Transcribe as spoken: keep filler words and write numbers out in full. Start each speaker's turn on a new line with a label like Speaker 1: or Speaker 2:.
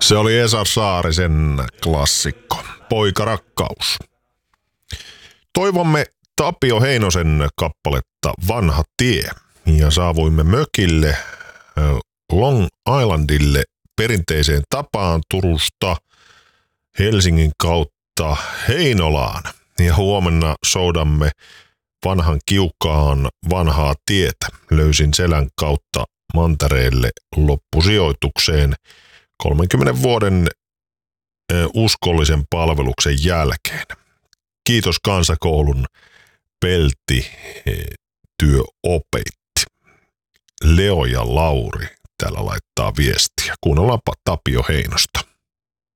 Speaker 1: Se oli Esa Saarisen klassikko, Poikarakkaus. Toivomme Tapio Heinosen kappaletta Vanha tie ja saavuimme mökille Long Islandille perinteiseen tapaan Turusta Helsingin kautta Heinolaan. Ja huomenna soudamme vanhan kiukaan vanhaa tietä. Löysin selän kautta mantereelle loppusijoitukseen kolmenkymmenen vuoden uskollisen palveluksen jälkeen. Kiitos kansakoulun Pelti työopetti. Leo ja Lauri täällä laittaa viestiä. Kuunnellaanpa Tapio Heinosta.